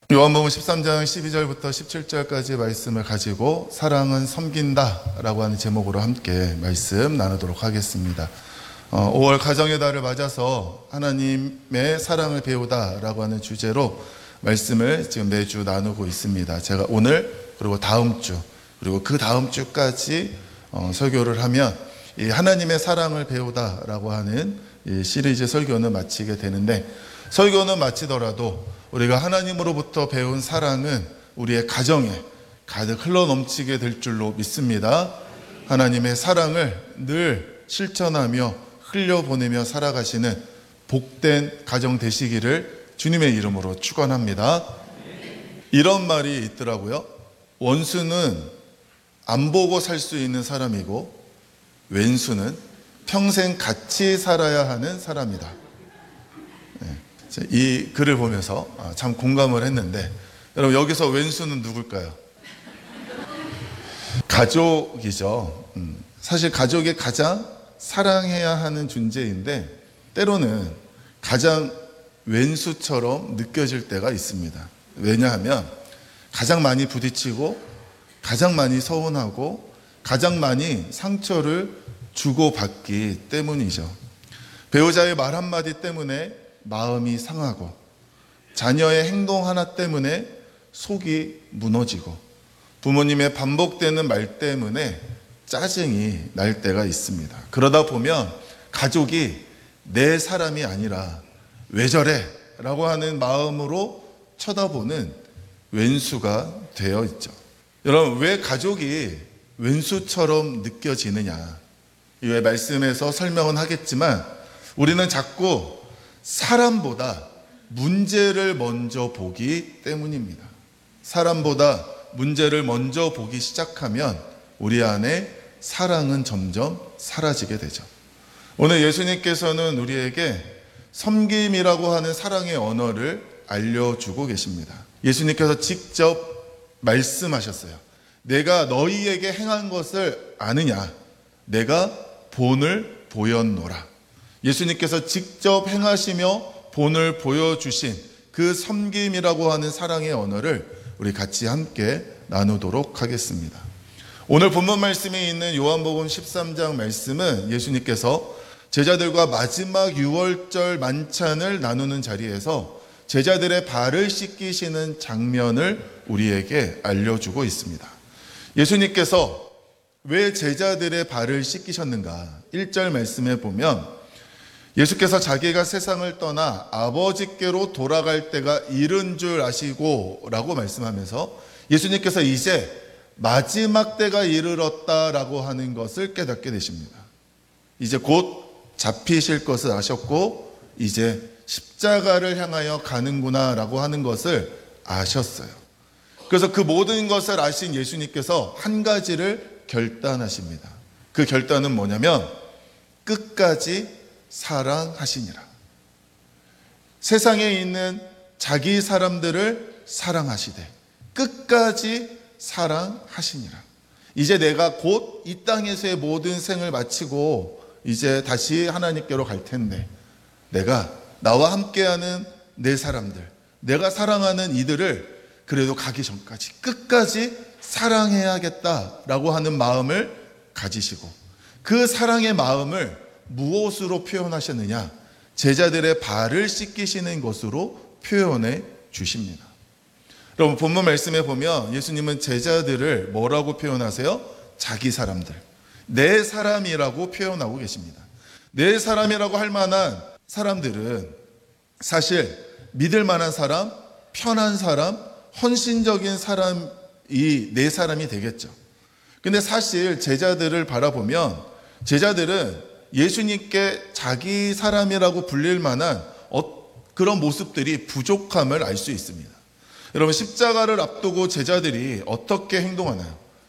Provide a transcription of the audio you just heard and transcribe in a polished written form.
요한복음 13장 12절부터 17절까지 말씀을 가지고 사랑은 섬긴다 라고 하는 제목으로 함께 말씀 나누도록 하겠습니다. 5월 가정의 달을 맞아서 하나님의 사랑을 배우다 라고 하는 주제로 말씀을 지금 매주 나누고 있습니다. 제가 오늘 그리고 다음 주 그리고 그 다음 주까지 설교를 하면 이 하나님의 사랑을 배우다 라고 하는 이 시리즈 설교는 마치게 되는데, 설교는 마치더라도 우리가 하나님으로부터 배운 사랑은 우리의 가정에 가득 흘러넘치게 될 줄로 믿습니다. 하나님의 사랑을 늘 실천하며 흘려보내며 살아가시는 복된 가정 되시기를 주님의 이름으로 축원합니다. 이런 말이 있더라고요. 원수는 안 보고 살 수 있는 사람이고 왼수는 평생 같이 살아야 하는 사람이다. 이 글을 보면서 참 공감을 했는데, 여러분 여기서 왼수는 누굴까요? 가족이죠. 사실 가족이 가장 사랑해야 하는 존재인데 때로는 가장 왼수처럼 느껴질 때가 있습니다. 왜냐하면 가장 많이 부딪히고 가장 많이 서운하고 가장 많이 상처를 주고받기 때문이죠. 배우자의 말 한마디 때문에 마음이 상하고 자녀의 행동 하나 때문에 속이 무너지고 부모님의 반복되는 말 때문에 짜증이 날 때가 있습니다. 그러다 보면 가족이 내 사람이 아니라 왜 저래? 라고 하는 마음으로 쳐다보는 왼수가 되어 있죠. 여러분, 왜 가족이 왼수처럼 느껴지느냐? 이 말씀에서 설명은 하겠지만 우리는 자꾸 사람보다 문제를 먼저 보기 때문입니다. 사람보다 문제를 먼저 보기 시작하면 우리 안에 사랑은 점점 사라지게 되죠. 오늘 예수님께서는 우리에게 섬김이라고 하는 사랑의 언어를 알려주고 계십니다. 예수님께서 직접 말씀하셨어요. 내가 너희에게 행한 것을 아느냐? 내가 본을 보였노라. 예수님께서 직접 행하시며 본을 보여주신 그 섬김이라고 하는 사랑의 언어를 우리 같이 함께 나누도록 하겠습니다. 오늘 본문 말씀에 있는 요한복음 13장 말씀은 예수님께서 제자들과 마지막 유월절 만찬을 나누는 자리에서 제자들의 발을 씻기시는 장면을 우리에게 알려주고 있습니다. 예수님께서 왜 제자들의 발을 씻기셨는가? 1절 말씀에 보면 예수께서 자기가 세상을 떠나 아버지께로 돌아갈 때가 이른 줄 아시고 라고 말씀하면서 예수님께서 이제 마지막 때가 이르렀다라고 하는 것을 깨닫게 되십니다. 이제 곧 잡히실 것을 아셨고 이제 십자가를 향하여 가는구나 라고 하는 것을 아셨어요. 그래서 그 모든 것을 아신 예수님께서 한 가지를 결단하십니다. 그 결단은 뭐냐면 끝까지 사랑하시니라. 세상에 있는 자기 사람들을 사랑하시되 끝까지 사랑하시니라. 이제 내가 곧 이 땅에서의 모든 생을 마치고 이제 다시 하나님께로 갈 텐데 내가 나와 함께하는 내 사람들, 내가 사랑하는 이들을 그래도 가기 전까지 끝까지 사랑해야겠다라고 하는 마음을 가지시고, 그 사랑의 마음을 무엇으로 표현하셨느냐? 제자들의 발을 씻기시는 것으로 표현해 주십니다. 여러분, 본문 말씀에 보면 예수님은 제자들을 뭐라고 표현하세요? 자기 사람들, 내 사람이라고 표현하고 계십니다. 내 사람이라고 할 만한 사람들은 사실 믿을 만한 사람, 편한 사람, 헌신적인 사람이 내 사람이 되겠죠. 근데 사실 제자들을 바라보면 제자들은 예수님께 자기 사람이라고 불릴 만한 그런 모습들이 부족함을 알 수 있습니다. 여러분, 십자가를 앞두고 제자들이 어떻게 행동하나요?